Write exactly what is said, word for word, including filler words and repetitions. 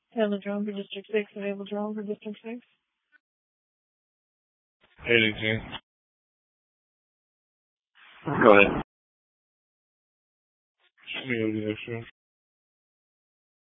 Available drone for District six. Available drone for District six. eight eighteen. Go ahead. Show me over the extra.